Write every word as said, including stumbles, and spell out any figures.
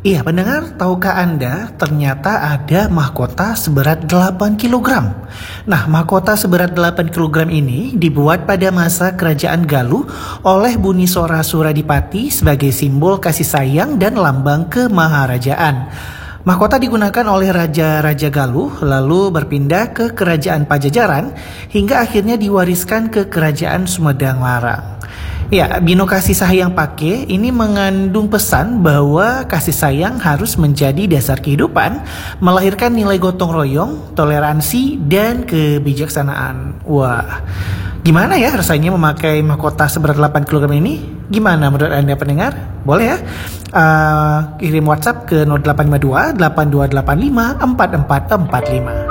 Iya pendengar, tahukah Anda ternyata ada mahkota seberat delapan kilogram. Nah, mahkota seberat delapan kilogram ini dibuat pada masa kerajaan Galuh oleh Buniswara Suradipati sebagai simbol kasih sayang dan lambang kemaharajaan. Mahkota digunakan oleh Raja-Raja Galuh lalu berpindah ke Kerajaan Pajajaran hingga akhirnya diwariskan ke Kerajaan Sumedang Larang. Ya, Bino kasih sayang pakai ini mengandung pesan bahwa kasih sayang harus menjadi dasar kehidupan, melahirkan nilai gotong royong, toleransi, dan kebijaksanaan. Wah, gimana ya rasanya memakai mahkota seberat delapan kilogram ini? Gimana menurut Anda pendengar? Boleh ya? Uh, kirim WhatsApp ke nol delapan lima dua delapan dua delapan lima empat empat empat lima.